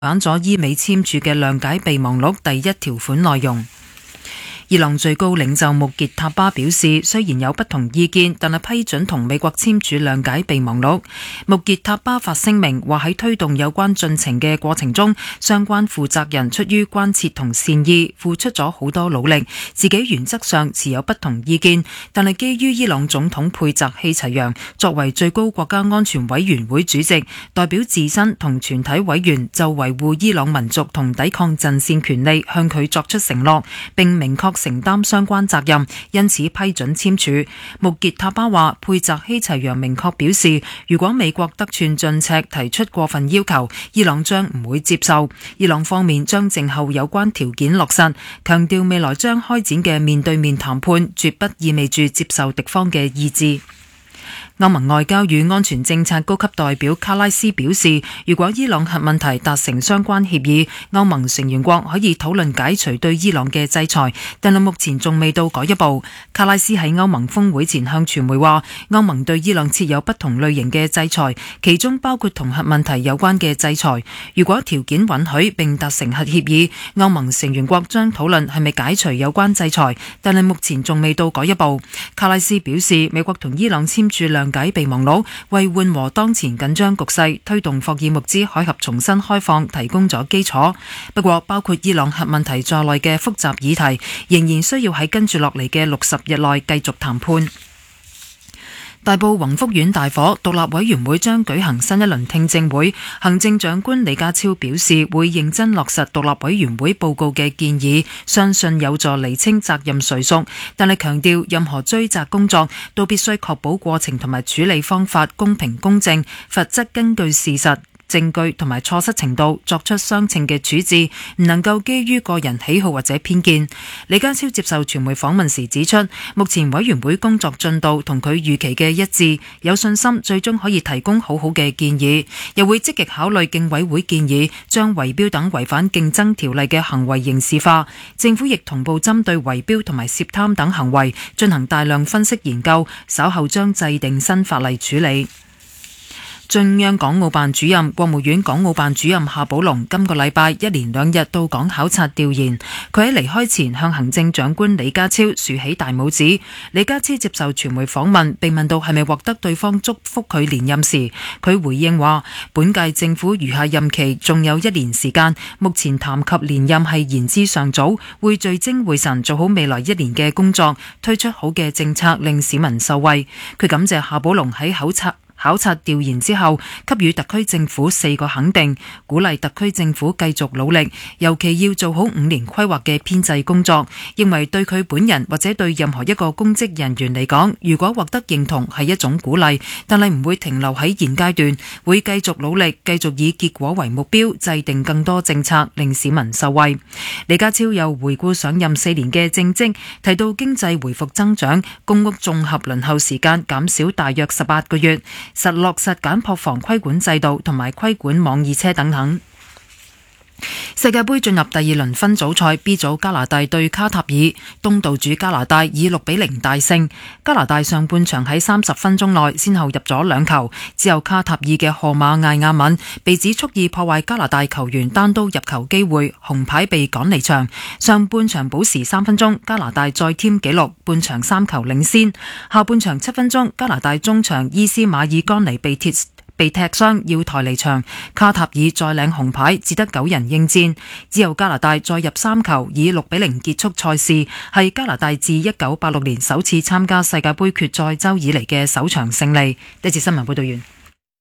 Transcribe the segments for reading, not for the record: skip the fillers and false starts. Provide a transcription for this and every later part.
版咗伊美簽署嘅諒解備忘錄第一條款內容。伊朗最高領袖穆傑塔巴表示，雖然有不同意見，但係批准同美國簽署諒解備忘錄。穆傑塔巴發聲明話，喺推動有關進程嘅過程中，相關負責人出於關切同善意，付出咗好多努力。自己原則上持有不同意見，但係基於伊朗總統佩澤希齊揚作為最高國家安全委員會主席，代表自身同全體委員就維護伊朗民族同抵抗陣線權利向佢作出承諾，並明確承擔相關責任，因此批准簽署。穆傑塔巴話，佩澤希齊揚明確表示，如果美國得寸進尺提出過分要求，伊朗將唔會接受。伊朗方面將靜候有關條件落實，強調未來將開展嘅面對面談判絕不意味住接受敵方嘅意志。歐盟外交與安全政策高級代表卡拉斯表示，如果伊朗核問題達成相關協議，歐盟成員國可以討論解除對伊朗嘅制裁，但係目前仲未到嗰一步。卡拉斯喺歐盟峰會前向傳媒話，歐盟對伊朗設有不同類型嘅制裁，其中包括同核問題有關嘅制裁。如果條件允許並達成核協議，歐盟成員國將討論係咪解除有關制裁，但係目前仲未到嗰一步。卡拉斯表示，美國同伊朗簽署諒解備忘錄，為緩和當前緊張局勢、推動霍爾木茲海峽重新開放提供咗基礎。不過，包括伊朗核問題在內嘅複雜議題，仍然需要喺跟住落嚟嘅60日內繼續談判。大埔宏福苑大火，獨立委員會將舉行新一輪聽證會。行政長官李家超表示，會認真落實獨立委員會報告嘅建議，相信有助釐清責任誰屬，但係強調任何追責工作都必須確保過程同埋處理方法公平公正，否則根據事實、證據同埋錯失程度作出相稱嘅處置，唔能夠基於個人喜好或者偏見。李家超接受傳媒訪問時指出，目前委員會工作進度同佢預期嘅一致，有信心最終可以提供好好嘅建議，又會積極考慮競委會建議將圍標等違反競爭條例嘅行為刑事化。政府亦同步針對圍標同埋涉貪等行為進行大量分析研究，稍後將制定新法例處理。中央港澳辦主任、國務院港澳辦主任夏寶龍今個禮拜一連2日到港考察調研。佢喺離開前向行政長官李家超豎起大拇指。李家超接受傳媒訪問，被問到係咪獲得對方祝福佢連任時，佢回應話：本屆政府餘下任期仲有1年時間，目前談及連任係言之尚早，會聚精會神做好未來1年嘅工作，推出好嘅政策令市民受惠。佢感謝夏寶龍喺考察調研之後，給予特區政府4個肯定，鼓勵特區政府繼續努力，尤其要做好5年規劃嘅編制工作。認為對佢本人或者對任何一個公職人員嚟講，如果獲得認同係一種鼓勵，但係唔會停留喺現階段，會繼續努力，繼續以結果為目標，制定更多政策令市民受惠。李家超又回顧上任4年嘅政績，提到經濟回復增長，公屋綜合輪候時間減少大約18個月。實落實簡樸房規管制度同埋規管網易車等等。世界盃進入第2輪分組賽 B 組，加拿大對卡塔爾，東道主加拿大以6-0大勝。加拿大上半場喺30分鐘內先後入咗2球，之後卡塔爾嘅荷馬艾亞敏被指蓄意破壞加拿大球員單刀入球機會，紅牌被趕離場。上半場補時3分鐘，加拿大再添紀錄，半場3球領先。下半場7分鐘，加拿大中場伊斯馬爾干尼被踢傷要抬離場，卡塔爾再領紅牌，只得9人應戰。之後加拿大再入3球，以6-0結束賽事，係加拿大自1986年首次參加世界盃決賽周以嚟嘅首場勝利。呢次新聞報道完。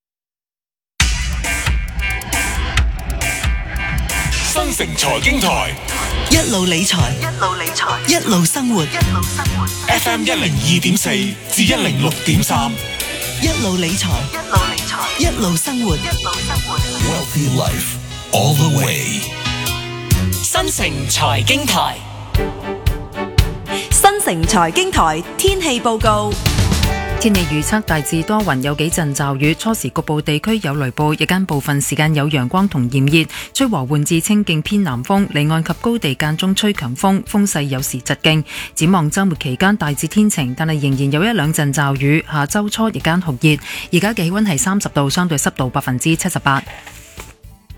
新城財經台一路理財，一路生活。 FM 102.4至106.3， 一路理財，一路生活。 Wealthy Life all the way。 新城財經台，新城財經台天氣報告。 天氣預測大致多雲，有幾陣驟雨，初時局部地區有雷暴，日間部分時間有陽光同炎熱，吹和緩至清勁偏南風，離岸及高地間中吹強風，風勢有時疾勁。展望週末期間大致天晴，但係仍然有1-2陣驟雨。下週初日間酷熱，而家嘅氣溫係30度，相對濕度78%。